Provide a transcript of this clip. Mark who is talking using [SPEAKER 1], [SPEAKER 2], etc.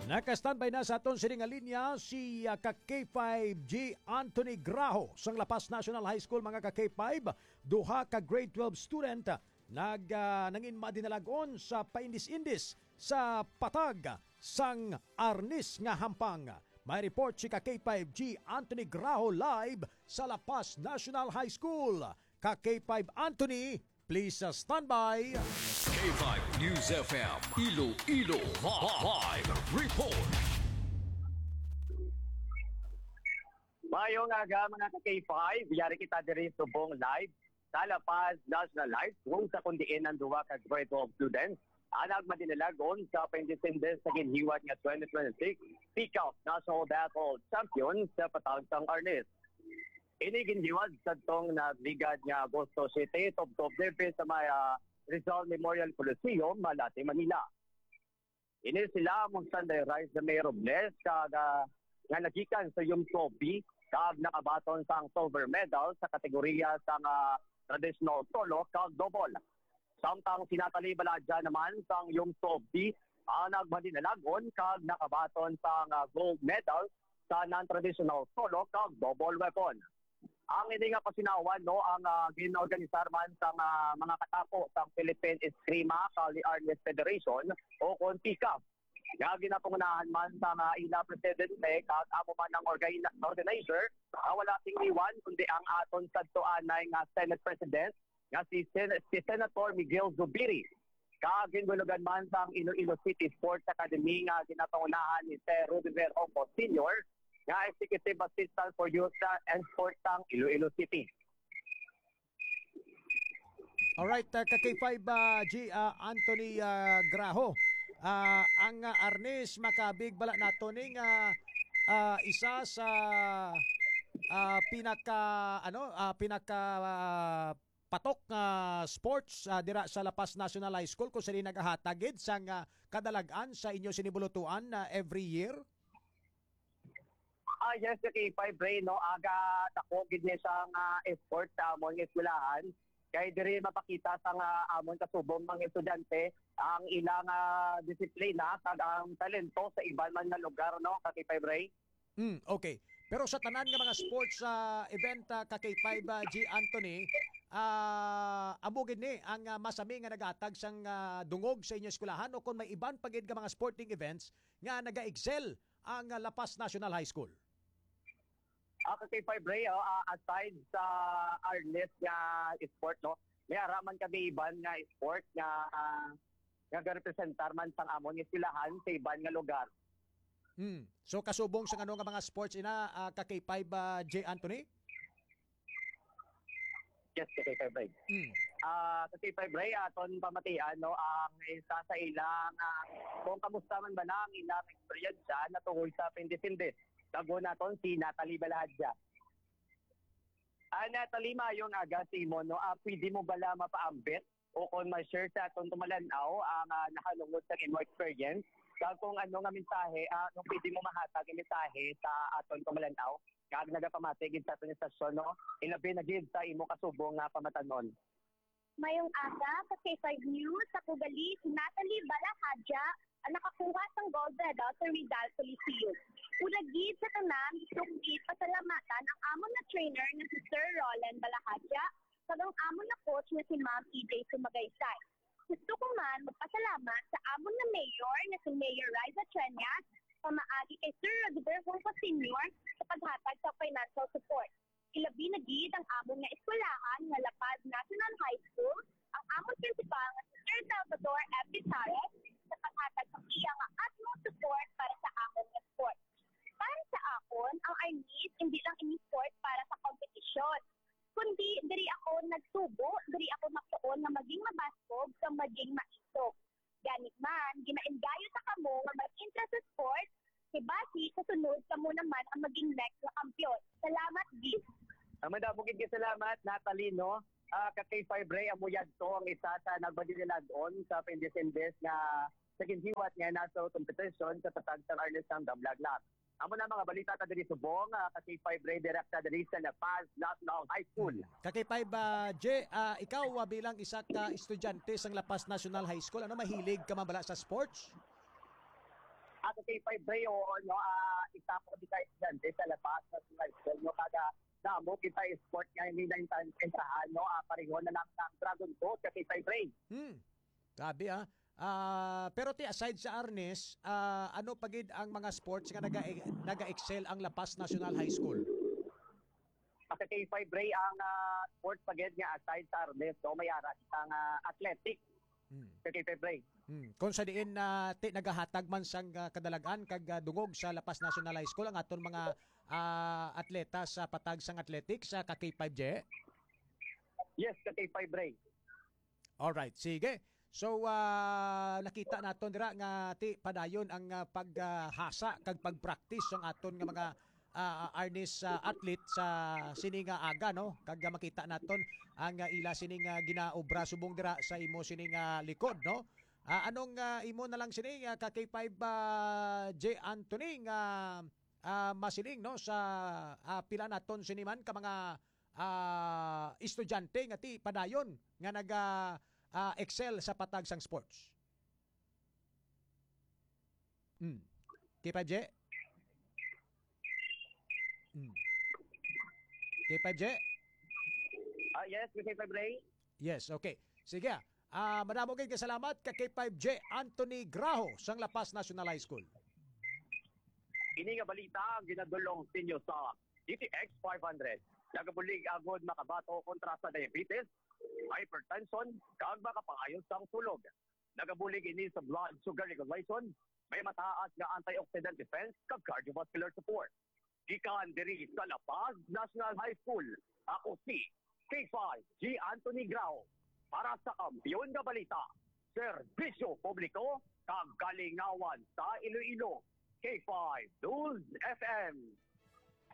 [SPEAKER 1] Naka-standby na sa aton sining linya si ka-K5G Anthony Graho sang Lapas National High School. Mga ka-K5, duha ka grade 12 student nanginma dinalagon sa paindis-indis sa patag sang Arnis nga hampang. May report si ka-K5G Anthony Graho live sa Lapas National High School. Ka-K5 Anthony, please stand by.
[SPEAKER 2] K5 News FM Iloilo Live Report.
[SPEAKER 3] Mayong aga mga ka-K5, biyari kita diri subong live sa La Paz National High School sa kundiin ng duwa ka grade 12 students. Anag madinalagon sa Pendisindes sa ginhiwat nga 2026 Peacock National Battle Champion sa Patagsang Arnis. Ini ginhiwat sa tong nagligad nga Agosto 7, Top sa may Rizal Memorial Coliseum, Malate, Manila. Ini sila mong Sunday Rise na may Robles nga nagikan sa yung trophy kag nakabaton sang silver medal sa kategorya sang traditional solo kag double. Samtang sinatali baladya naman sang yung trophy nagmadinalagon kag nakabaton sang gold medal sa non-traditional solo kag double weapon. Ang hindi nga pasinawan ang ginorganisar man sa mga katako sa Philippine Eskrima Kali Arnis Federation o kon PICAF. Nga ginapangunahan man sa ila presidente kag amo man ang organizer, wala tingniwan kundi ang aton sadtuanay nga Senate President nga si Senator Miguel Zubiri. Kag ginulugan man sa Iloilo City Sports Academy nga ginapangunahan ni Sir Rudiver Ocos Sr. nga Executive Assistant for Youth and Sports ng Iloilo City.
[SPEAKER 1] Alright, ka-K5G Anthony Graho. Ang Arnis makabig bala nato ning isa sa pinaka patok sports dira sa Lapas National High School kung sila nagahatagid sang kadalagan sa inyo sinibulutuan every year.
[SPEAKER 3] Yes, K5 Ray, aga dako gid ni sang sport sa amon eskwelahan. Kay diri mapakita sa amon kasubong mga estudyante ang ilang disiplina kag ang talento sa iban man nga lugar, K5 Ray.
[SPEAKER 1] Okay. Pero sa tanan nga mga sports event K5G Anthony, amo gid ni ang masami nga nagatag sang dungog sa inyo eskwelahan o kung may iban pagid nga mga sporting events nga naga-excel ang Lapas National High School.
[SPEAKER 3] K5 Ray, aside sa Arnis nga sport, may araman kami iban nga sport nga representar man sang amon eskwelahan sa iban nga lugar.
[SPEAKER 1] So kasubong sa nga mga sports K5J Anthony?
[SPEAKER 3] Yes, K5 Ray. K5 Ray, aton pamatian ang isa sa ilang kung kamusta man ba na ang ilang eksperyensya na tungkol sa Pendisindes. Tago naton si Natalie Balahadja. Natalie, mayong aga si mo, pwede mo bala mapaambit o kung ma-share sa aton tumalanaw ang nakalungod sa imo experience? Kung ano nga mensahe, kung pwede mo mahatag ang mensahe sa aton tumalanaw, kag nagapamatigid sa aton istasyon, ilabi na gid sa imo kasubong nga pamatanon.
[SPEAKER 4] Mayong aga sa K5 News sa Kugali, si Natalie Balahadja ang nakakuha ng gold medal sa Rizal Coliseum. Ulagid sa tanan, sugit pasalamatan ang amon na trainer na si Sir Roland Balahadja kag ang amon na coach na si Ma'am EJ Sumagaysay. Gusto ko man magpasalamat sa amon na mayor na si Mayor Riza Trenyas, pamaagi kay Sir Rodrigo Junco Sr. sa paghatag sa financial support. Ilabi na gid ang amon nga eskwelahan nga La Paz National High School, ang amon principal nga si Sir Salvador F. Pitares sa paghatag sa iya nga utmost support para sa amon nga sport. Para sa akon, ang Arnis hindi lang ini-sport para sa kompetisyon, kundi diri ako nagtubo, diri ako magtuon na maging mabaskog sa maging maisog. Ganit man, ginaengayo sa kamo nga mag-interest sa sport, basi sa sunod kamo naman ang maging next na kampiyon. Salamat, Giz.
[SPEAKER 3] Madabugid ka salamat, Natalie, Ka-K5 Ray, amuyad to ang isa sa nagbadililadon sa Pendisindes nga sa ginhiwat nga nasa competition sa Patag sa Arnis ng Damlaglag. Amo na mga balita ta diri subong K5 Ray direkta diri sa La Paz National High School.
[SPEAKER 1] K5J, ikaw bilang isa ka estudyante sa La Paz National High School, ano mahilig ka mabala sa sports?
[SPEAKER 3] At K5 Ray, no, isa po di tayo estudyante sa labas na high school, no, kada damo kita sport nga hindi na intahan, no, pareho na lang ng Dragon Boat sa K5 Ray.
[SPEAKER 1] Sabi pero ti aside sa Arnes, ano pagid ang mga sports nga naga-excel ang La Paz National High School?
[SPEAKER 3] Sa K5 Ray, ang sport pagid nga aside sa Arnes, no, may ara isang athletic sa K5 Ray.
[SPEAKER 1] Kung sa diin ti nagahatag man sang kadalagan kag dungog sa La Paz National High School ang aton mga atleta sa patag sang athletics sa K5J?
[SPEAKER 3] Yes, sa K5 Ray.
[SPEAKER 1] Alright, sige. So nakita naton dira nga ti padayon ang paghasa kag pagpractice ang aton nga mga Arnis athlete sa sininga aga, no, kag makita naton ang ila sininga ginaobra subong dira sa imo sininga likod, no. Anong imo na lang sining ka K5 J Anthony nga masiling, no, sa pila naton siniman ka mga estudyante nga ti padayon nga naga excel sa patag sang sports. K5J? K5J?
[SPEAKER 3] Yes, K5 Ray.
[SPEAKER 1] Yes, okay. Sige. Madamo kay salamat ka K5J Anthony Graho sang La Paz National High School.
[SPEAKER 3] Ini nga balita ang ginadulong sinyo sa DTX 500. Nagabulig agod makabato kontra sa diabetes, hypertension, kag makapangayon sang tulog. Nagabulig ini sa blood sugar regulation, may mataas nga antioxidant defense kag cardiovascular support. Gikan diri sa La Paz National High School, ako si K5 G. Anthony Grau para sa Kampiyon nga Balita, Serbisyo Publiko kag Kalingawan sa Iloilo, K5 News FM.